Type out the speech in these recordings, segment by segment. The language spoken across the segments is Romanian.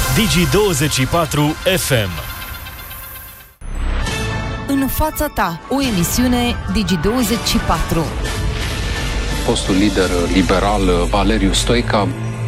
Digi24 FM. În fața ta, o emisiune Digi24. Fostul lider liberal Valeriu Stoica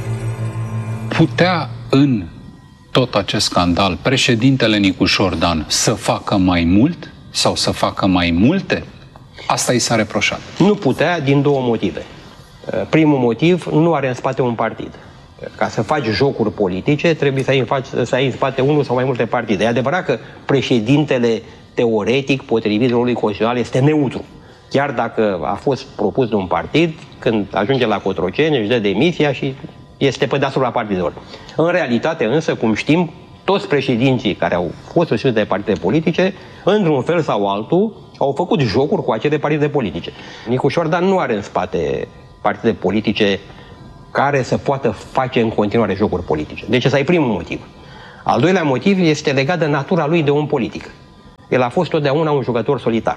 putea în tot acest scandal președintele Nicușor Dan să facă mai mult sau să facă mai multe? Asta i s-a reproșat. Nu putea din două motive. Primul motiv, nu are în spate un partid. Ca să faci jocuri politice, trebuie să ai în spate unul sau mai multe partide. E adevărat că președintele teoretic, potrivit rolului constituțional, este neutru. Chiar dacă a fost propus de un partid, când ajunge la Cotroceni, își dă demisia și este pe deasupra partidelor. În realitate, însă, cum știm, toți președinții care au fost susținuți de partide politice, într-un fel sau altul, au făcut jocuri cu acele partide politice. Nicușor Dan nu are în spate partide politice care să poată face în continuare jocuri politice. Deci ăsta e primul motiv. Al doilea motiv este legat de natura lui de om politic. El a fost totdeauna un jucător solitar.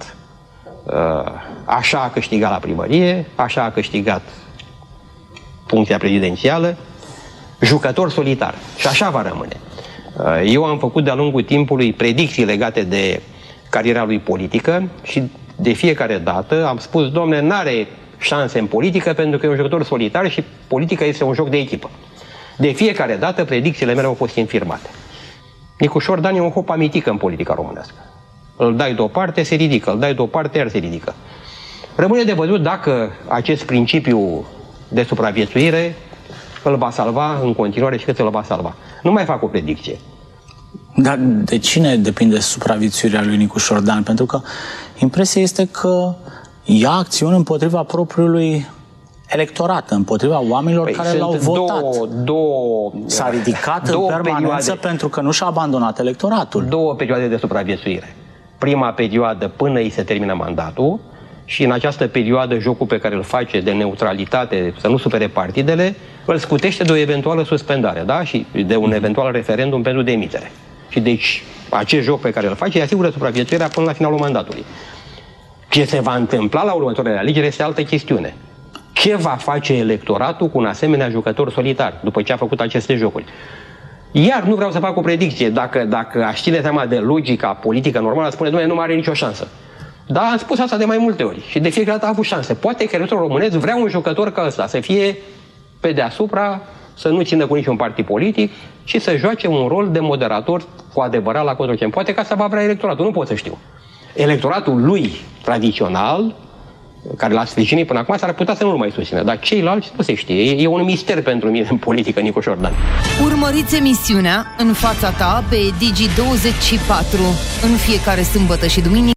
Așa a câștigat la primărie, așa a câștigat funcția prezidențială, jucător solitar. Și așa va rămâne. Eu am făcut de-a lungul timpului predicții legate de cariera lui politică și de fiecare dată am spus, dom'le, n-are șanse în politică pentru că e un jucător solitar și politica este un joc de echipă. De fiecare dată predicțiile mele au fost infirmate. Nicușor Dan e un hop amitică în politica românească. Îl dai deoparte, se ridică, îl dai deoparte, iar se ridică. Rămâne de văzut dacă acest principiu de supraviețuire îl va salva în continuare și cât îl va salva. Nu mai fac o predicție. Dar de cine depinde supraviețuirea lui Nicușor Dan? Pentru că impresia este că ia acțiuni împotriva propriului electorat, împotriva oamenilor care l-au votat. S-a ridicat în permanență pentru că nu și-a abandonat electoratul. Două perioade de supraviețuire. Prima perioadă până îi se termină mandatul și în această perioadă jocul pe care îl face de neutralitate, să nu supere partidele, îl scutește de o eventuală suspendare, da? Și de un eventual referendum pentru demitere. Și deci acest joc pe care îl face îi asigură supraviețuirea până la finalul mandatului. Ce se va întâmpla la următoarele alegeri este altă chestiune. Ce va face electoratul cu un asemenea jucător solitar după ce a făcut aceste jocuri? Iar nu vreau să fac o predicție. Dacă aș ține seama de logica politică normală, spune, dom'le, nu mai are nicio șansă. Dar am spus asta de mai multe ori și de fiecare dată a avut șanse. Poate că electorul românesc vrea un jucător ca ăsta, să fie pe deasupra, să nu țină cu niciun partid politic și să joace un rol de moderator cu adevărat la Cotroceni. Poate că asta va vrea electoratul, nu pot să știu. Electoratul lui tradițional, care l-a sprijinit până acum, s-ar putea să nu-l mai susțină. Dar ceilalți nu se știe. E un mister pentru mine în politică, Nicușor Dan. Urmăriți emisiunea În fața ta pe Digi24 în fiecare sâmbătă și duminică.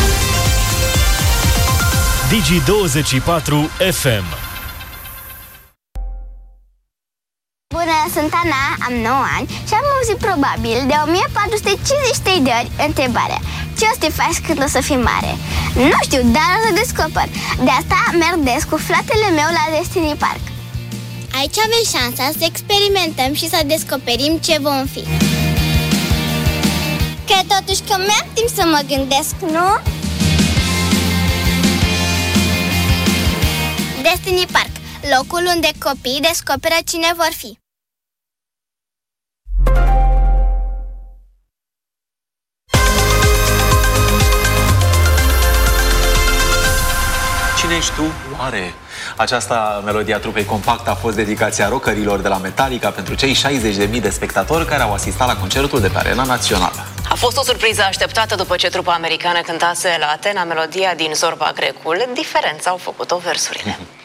Digi24 FM. Bună, sunt Ana, am 9 ani și am auzit probabil de 1453 de ori întrebarea: ce o să te faci când o să fii mare? Nu știu, dar o să descoper. De asta merg des cu fratele meu la Destiny Park. Aici avem șansa să experimentăm și să descoperim ce vom fi. Că totuși că mi-am timp să mă gândesc, nu? Destiny Park, locul unde copiii descoperă cine vor fi. Cine ești tu, oare? Această melodie a trupei Compact a fost dedicația rockerilor de la Metallica pentru cei 60.000 de spectatori care au asistat la concertul de pe Arena Națională. A fost o surpriză așteptată după ce trupa americană cântase la Atena melodia din Zorba Grecul. Diferența au făcut-o versurile.